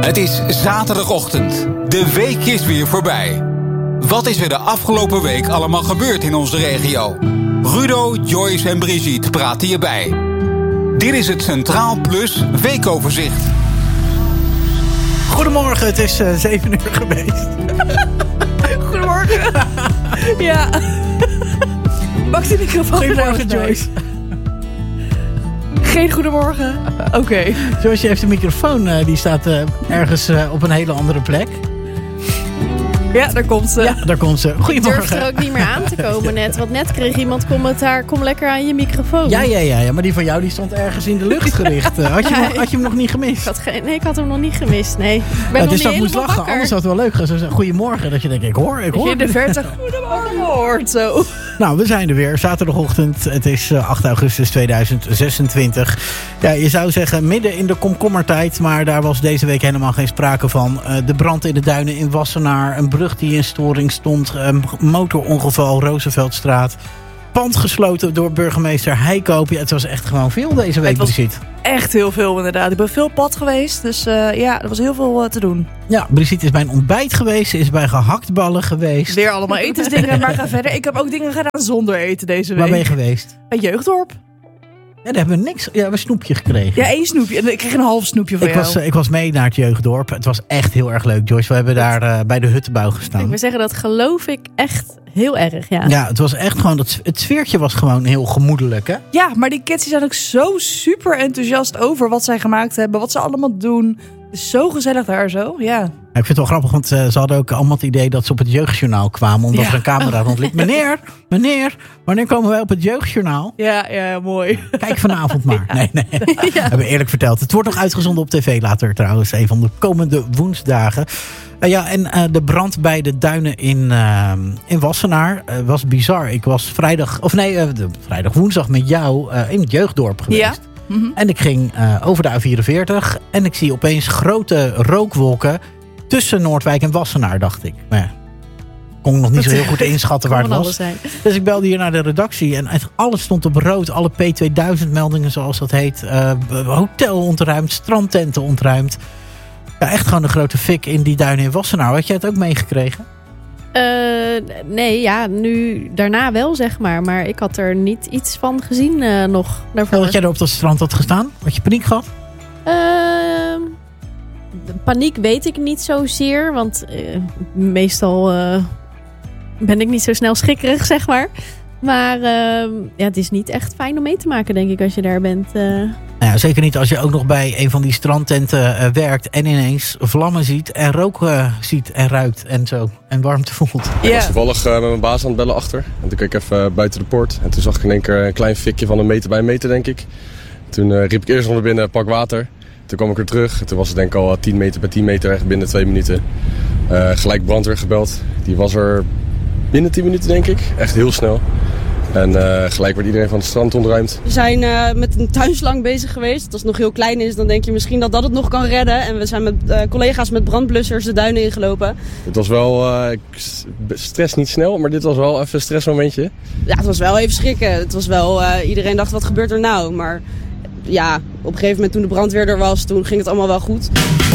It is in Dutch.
Het is zaterdagochtend. De week is weer voorbij. Wat is er de afgelopen week allemaal gebeurd in onze regio? Rudo, Joyce en Brigitte praten je bij. Dit is het Centraal Plus weekoverzicht. Goedemorgen, het is 7 uur geweest. Goedemorgen. Ja. Pak die microfoon. Goedemorgen, Joyce. Geen goedemorgen. Oké. Joyce heeft de microfoon, die staat ergens op een hele andere plek. Ja, daar komt ze. Ja, daar komt ze. Ik durf Goedemorgen. er ook niet meer aan te komen net. Want net kreeg iemand commentaar, kom lekker aan je microfoon. Ja, maar die van jou die stond ergens in de lucht gericht. Had je hem nog niet gemist? Ik had hem nog niet gemist, nee. Ik ben nog Dus niet dat moest helemaal lachen, wakker. anders had het wel leuk geweest. Goedemorgen, dat je denkt, ik hoor. Dat je in de verte goedemorgen hoort, zo. Nou, we zijn er weer. Zaterdagochtend. Het is 8 augustus 2026. Ja, je zou zeggen midden in de komkommertijd. Maar daar was deze week helemaal geen sprake van. De brand in de duinen in Wassenaar. Een brug die in storing stond. Motorongeval Rooseveltstraat. Pand gesloten door burgemeester Heikoop. Ja, het was echt gewoon veel deze week, Brigitte. Echt heel veel inderdaad. Ik ben veel op pad geweest. Dus ja, er was heel veel te doen. Ja, Brigitte is bij een ontbijt geweest. Ze is bij gehaktballen geweest. Weer allemaal etensdingen, maar ga verder. Ik heb ook dingen gedaan zonder eten deze week. Waar ben je geweest? Bij Jeugddorp. Ja, daar hebben we niks. Ja, we hebben een snoepje gekregen. Ja, 1 snoepje. En ik kreeg een half snoepje van jou. Ik was mee naar het Jeugddorp. Het was echt heel erg leuk, Joyce. We hebben daar bij de huttenbouw gestaan. Ik wil zeggen, dat geloof ik echt heel erg, ja. Ja, het was echt gewoon... Het sfeertje was gewoon heel gemoedelijk, hè? Ja, maar die kids die zijn ook zo super enthousiast over wat zij gemaakt hebben. Wat ze allemaal doen. Het is zo gezellig daar zo, ja. Ja, ik vind het wel grappig, want ze hadden ook allemaal het idee dat ze op het jeugdjournaal kwamen. Omdat er een camera rondliep. Meneer, wanneer komen wij op het jeugdjournaal? Ja, mooi. Kijk vanavond maar. Ja. Nee. Ja. Hebben we eerlijk verteld. Het wordt nog uitgezonden op tv later trouwens. Een van de komende woensdagen. De brand bij de duinen in Wassenaar was bizar. Ik was woensdag met jou in het Jeugddorp geweest. Ja. Mm-hmm. En ik ging over de A44 en ik zie opeens grote rookwolken tussen Noordwijk en Wassenaar, dacht ik. Maar ja, kon ik nog niet zo heel goed inschatten waar het was. Dus ik belde hier naar de redactie en alles stond op rood. Alle P2000 meldingen, zoals dat heet. Hotel ontruimd, strandtenten ontruimd. Ja, echt gewoon een grote fik in die duinen in Wassenaar. Had jij het ook meegekregen? Nee, ja, nu daarna wel, zeg maar. Maar ik had er niet iets van gezien nog daarvoor. Dat jij er op dat strand had gestaan? Had je paniek gehad? De paniek weet ik niet zozeer. Want meestal ben ik niet zo snel schikkerig, zeg maar. Maar het is niet echt fijn om mee te maken, denk ik, als je daar bent. Nou ja, zeker niet als je ook nog bij een van die strandtenten werkt en ineens vlammen ziet en rook ziet en ruikt en zo. En warmte voelt. Ik was toevallig met mijn baas aan het bellen achter. En toen keek ik even buiten de poort. En toen zag ik in één keer een klein fikje van 1 meter bij 1 meter, denk ik. Toen riep ik eerst onder binnen, pak water. Toen kwam ik weer terug. En toen was het denk ik al 10 meter bij 10 meter echt binnen 2 minuten. Gelijk brandweer gebeld. Die was er binnen 10 minuten, denk ik. Echt heel snel. En gelijk werd iedereen van het strand ontruimd. We zijn met een tuinslang bezig geweest. Als het nog heel klein is, dan denk je misschien dat het nog kan redden. En we zijn met collega's met brandblussers de duinen ingelopen. Het was wel, ik stress niet snel, maar dit was wel even een stressmomentje. Ja, het was wel even schrikken. Het was wel, iedereen dacht, wat gebeurt er nou? Maar ja, op een gegeven moment toen de brandweer er was, toen ging het allemaal wel goed.